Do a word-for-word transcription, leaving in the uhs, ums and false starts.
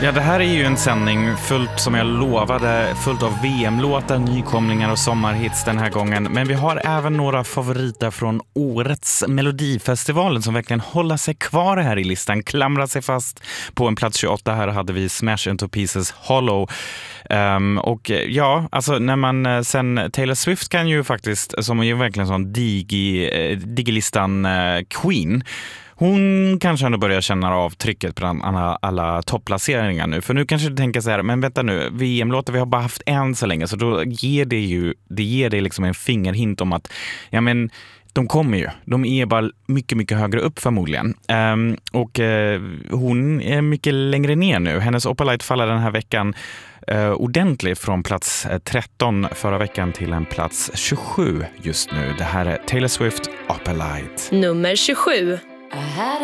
Ja, det här är ju en sändning fullt, som jag lovade, fullt av V M-låtar, nykomlingar och sommarhits den här gången. Men vi har även några favoriter från årets Melodifestivalen som verkligen håller sig kvar här i listan, klamrar sig fast på en plats tjugoåtta. Här hade vi Smash Into Pieces Hollow. Um, och ja, alltså när man sen Taylor Swift kan ju faktiskt, som är ju verkligen sån digi, digilistan uh, queen. Hon kanske ändå börjar känna av trycket på alla, alla topplaceringar nu. För nu kanske du tänker så här, men vänta nu, V M-låter vi har bara haft en så länge. Så då ger det ju, det ger dig liksom en fingerhint om att, ja men, de kommer ju. De är bara mycket, mycket högre upp förmodligen. Um, och uh, hon är mycket längre ner nu. Hennes Opalite faller den här veckan uh, ordentligt från plats tretton förra veckan till en plats tjugosju just nu. Det här är Taylor Swift Opalite. Nummer tjugosju.